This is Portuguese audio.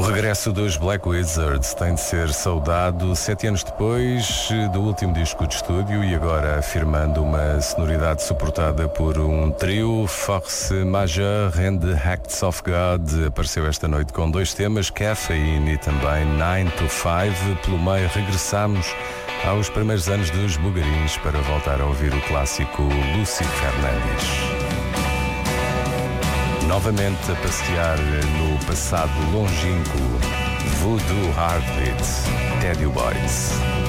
regresso dos Black Wizards tem de ser saudado 7 anos depois do último disco de estúdio e agora afirmando uma sonoridade suportada por um trio. Force Majeure and the Acts of God apareceu esta noite com 2 temas, Caffeine e também 9 to 5. Pelo meio regressamos aos primeiros anos dos Bugarins para voltar a ouvir o clássico Lucy Fernandes. Novamente a passear no passado longínquo, Voodoo Heartbeat, Teddy Boys.